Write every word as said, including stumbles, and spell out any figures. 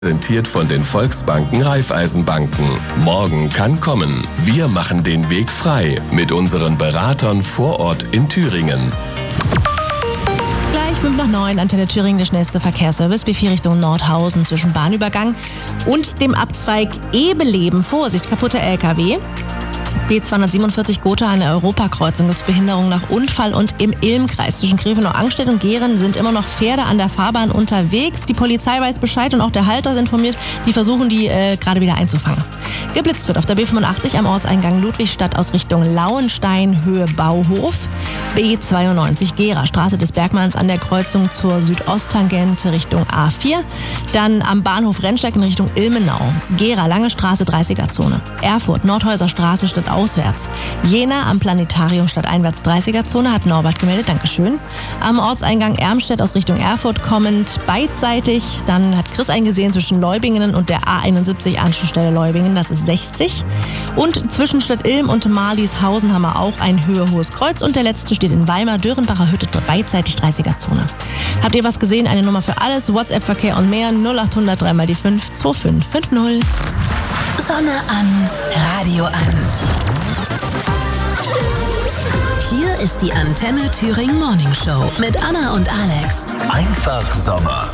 Präsentiert von den Volksbanken Raiffeisenbanken. Morgen kann kommen. Wir machen den Weg frei mit unseren Beratern vor Ort in Thüringen. Gleich fünf nach neun, Antenne Thüringen, der schnellste Verkehrsservice B vier Richtung Nordhausen zwischen Bahnübergang und dem Abzweig Ebeleben. Vorsicht, kaputter L K W. B zweihundertsiebenundvierzig Gotha an der Europakreuzung gibt es Behinderung nach Unfall und im Ilmkreis. Zwischen Grefenau-Angstedt und Gehren sind immer noch Pferde an der Fahrbahn unterwegs. Die Polizei weiß Bescheid und auch der Halter ist informiert. Die versuchen, die äh, gerade wieder einzufangen. Geblitzt wird auf der B fünfundachtzig am Ortseingang Ludwigstadt aus Richtung Lauenstein, Höhe Bauhof. B zweiundneunzig Gera, Straße des Bergmanns an der Kreuzung zur Südosttangente Richtung A vier. Dann am Bahnhof Rennsteig in Richtung Ilmenau. Gera, Lange Straße, dreißiger-Zone. Erfurt, Nordhäuser Straße statt auswärts. Jena am Planetarium statt einwärts dreißiger-Zone, hat Norbert gemeldet, Dankeschön. Am Ortseingang Ermstedt aus Richtung Erfurt kommend beidseitig. Dann hat Chris eingesehen zwischen Leubingen und der A einundsiebzig Anschlussstelle Leubingen, das ist sechzig. Und zwischen Stadt Ilm und Marlieshausen haben wir auch ein höher-hohes Kreuz. Und der letzte steht in Weimar, Dörenbacher Hütte, beidseitig dreißiger-Zone. Habt ihr was gesehen? Eine Nummer für alles, WhatsApp-Verkehr und mehr, null acht hundert drei mal die fünf zwei fünf fünf null. Sonne an, Radio an. Hier ist die Antenne Thüringen Morning Show mit Anna und Alex. Einfach Sommer.